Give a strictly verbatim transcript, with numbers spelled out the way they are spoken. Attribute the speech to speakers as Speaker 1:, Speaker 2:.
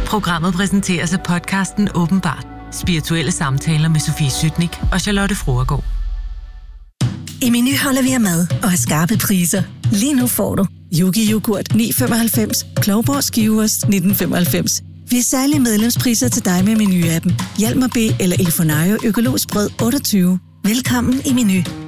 Speaker 1: Programmet præsenteres af podcasten Åbenbart. Spirituelle samtaler med Sofie Sytnik og Charlotte Fruergaard.
Speaker 2: I Meny holder vi af mad og har skarpe priser. Lige nu får du Yogi Yoghurt ni femoghalvfems, Klovborg Skiveost nitten femoghalvfems. Vi har særlige medlemspriser til dig med Meny-appen. Hjalmar B eller Elfonario økologisk brød otteogtyve. Velkommen i Meny.